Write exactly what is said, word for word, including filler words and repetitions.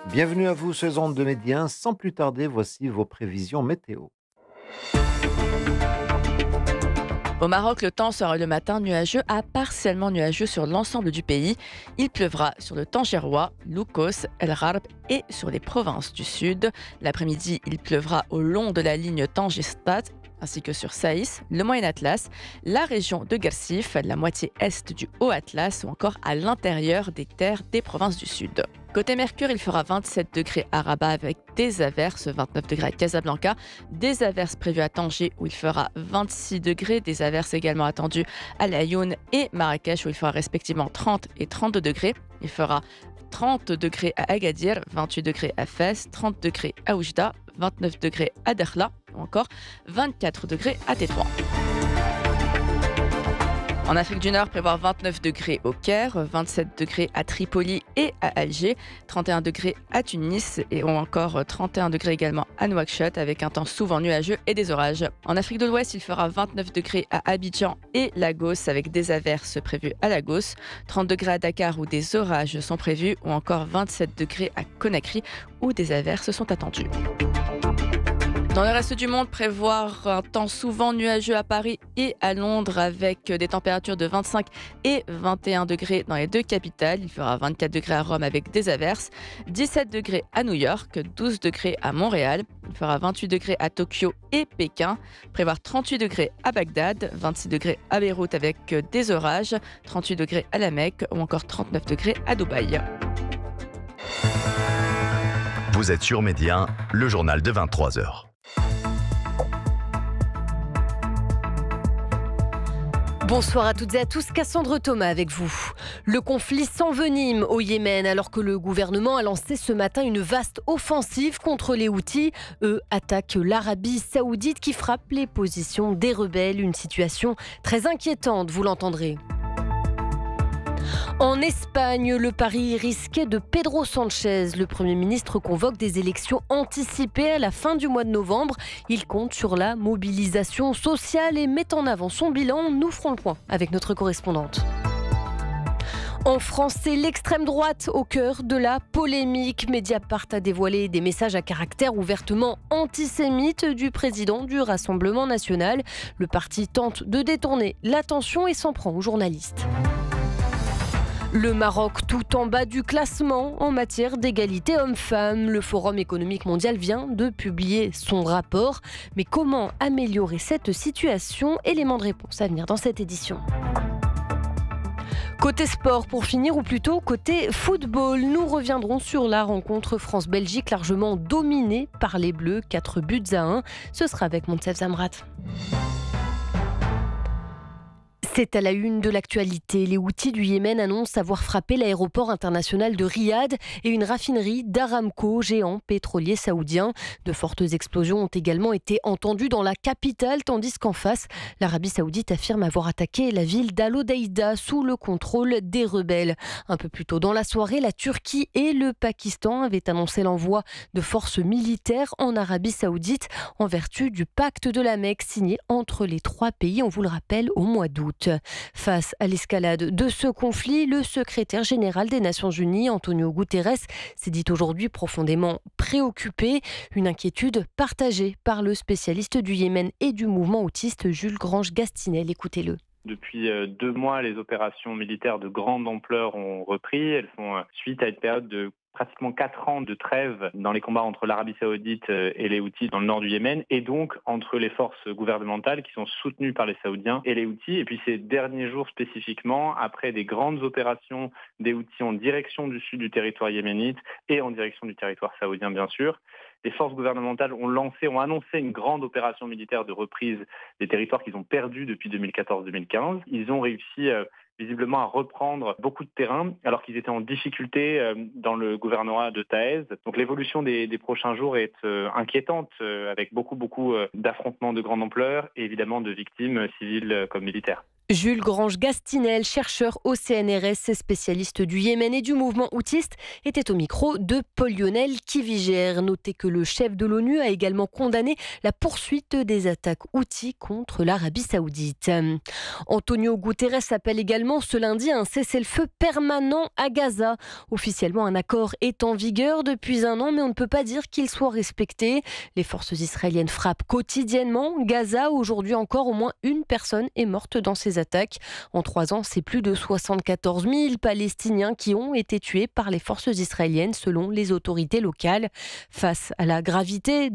Bienvenue à vous sur les ondes de Médien. Sans plus tarder, voici vos prévisions météo. Au Maroc, le temps sera le matin nuageux à partiellement nuageux sur l'ensemble du pays. Il pleuvra sur le Tangérois, Loukos, El Harb et sur les provinces du sud. L'après-midi, il pleuvra au long de la ligne Tanger-Stad ainsi que sur Saïs, le Moyen Atlas, la région de Guersif, la moitié est du Haut Atlas ou encore à l'intérieur des terres des provinces du sud. Côté Mercure, il fera vingt-sept degrés à Rabat avec des averses, vingt-neuf degrés à Casablanca, des averses prévues à Tanger où il fera vingt-six degrés, des averses également attendues à Laayoune et Marrakech où il fera respectivement trente et trente-deux degrés. Il fera trente degrés à Agadir, vingt-huit degrés à Fès, trente degrés à Oujda, vingt-neuf degrés à Dakhla ou encore vingt-quatre degrés à Tétouan. En Afrique du Nord, prévoir vingt-neuf degrés au Caire, vingt-sept degrés à Tripoli et à Alger, trente et un degrés à Tunis et ou encore trente et un degrés également à Nouakchott avec un temps souvent nuageux et des orages. En Afrique de l'Ouest, il fera vingt-neuf degrés à Abidjan et Lagos avec des averses prévues à Lagos, trente degrés à Dakar où des orages sont prévus ou encore vingt-sept degrés à Conakry où des averses sont attendues. Dans le reste du monde, prévoir un temps souvent nuageux à Paris et à Londres avec des températures de vingt-cinq et vingt et un degrés dans les deux capitales. Il fera vingt-quatre degrés à Rome avec des averses, dix-sept degrés à New York, douze degrés à Montréal. Il fera vingt-huit degrés à Tokyo et Pékin. Prévoir trente-huit degrés à Bagdad, vingt-six degrés à Beyrouth avec des orages, trente-huit degrés à la Mecque ou encore trente-neuf degrés à Dubaï. Vous êtes sur Médien, le journal de vingt-trois heures. Bonsoir à toutes et à tous, Cassandre Thomas avec vous. Le conflit s'envenime au Yémen alors que le gouvernement a lancé ce matin une vaste offensive contre les Houthis. Eux attaquent l'Arabie Saoudite qui frappe les positions des rebelles. Une situation très inquiétante, vous l'entendrez. En Espagne, le pari risqué de Pedro Sánchez. Le Premier ministre convoque des élections anticipées à la fin du mois de novembre. Il compte sur la mobilisation sociale et met en avant son bilan. Nous ferons le point avec notre correspondante. En France, c'est l'extrême droite au cœur de la polémique. Mediapart a dévoilé des messages à caractère ouvertement antisémite du président du Rassemblement national. Le parti tente de détourner l'attention et s'en prend aux journalistes. Le Maroc tout en bas du classement en matière d'égalité hommes-femmes. Le Forum économique mondial vient de publier son rapport. Mais comment améliorer cette situation? Élément de réponse à venir dans cette édition. Côté sport, pour finir, ou plutôt côté football, nous reviendrons sur la rencontre France-Belgique largement dominée par les Bleus, quatre buts à un. Ce sera avec Monsef Zamrat. C'est à la une de l'actualité. Les Houthis du Yémen annoncent avoir frappé l'aéroport international de Riyad et une raffinerie d'Aramco, géant pétrolier saoudien. De fortes explosions ont également été entendues dans la capitale, tandis qu'en face, l'Arabie saoudite affirme avoir attaqué la ville d'Al-Hodeïda sous le contrôle des rebelles. Un peu plus tôt dans la soirée, la Turquie et le Pakistan avaient annoncé l'envoi de forces militaires en Arabie saoudite en vertu du pacte de la Mecque signé entre les trois pays, on vous le rappelle, au mois d'août. Face à l'escalade de ce conflit, le secrétaire général des Nations Unies, Antonio Guterres, s'est dit aujourd'hui profondément préoccupé. Une inquiétude partagée par le spécialiste du Yémen et du mouvement autiste Jules Grange-Gastinel. Écoutez-le. Depuis deux mois, les opérations militaires de grande ampleur ont repris. Elles font suite à une période de pratiquement quatre ans de trêve dans les combats entre l'Arabie Saoudite et les Houthis dans le nord du Yémen, et donc entre les forces gouvernementales qui sont soutenues par les Saoudiens et les Houthis. Et puis ces derniers jours spécifiquement, après des grandes opérations des Houthis en direction du sud du territoire yéménite et en direction du territoire saoudien bien sûr, les forces gouvernementales ont lancé, ont annoncé une grande opération militaire de reprise des territoires qu'ils ont perdus depuis deux mille quatorze deux mille quinze. Ils ont réussi euh, visiblement à reprendre beaucoup de terrain alors qu'ils étaient en difficulté euh, dans le gouvernorat de Taïz. Donc l'évolution des, des prochains jours est euh, inquiétante euh, avec beaucoup beaucoup euh, d'affrontements de grande ampleur et évidemment de victimes euh, civiles euh, comme militaires. Jules Grange-Gastinel, chercheur au C N R S et spécialiste du Yémen et du mouvement houtiste, était au micro de Paul Lionel qui vigèrent. Notez que le chef de l'ONU a également condamné la poursuite des attaques Houthis contre l'Arabie Saoudite. Antonio Guterres appelle également ce lundi un cessez-le-feu permanent à Gaza. Officiellement, un accord est en vigueur depuis un an, mais on ne peut pas dire qu'il soit respecté. Les forces israéliennes frappent quotidiennement Gaza. Aujourd'hui encore, au moins une personne est morte dans ces attaques. En trois ans, c'est plus de soixante-quatorze mille Palestiniens qui ont été tués par les forces israéliennes selon les autorités locales. Face à la gravité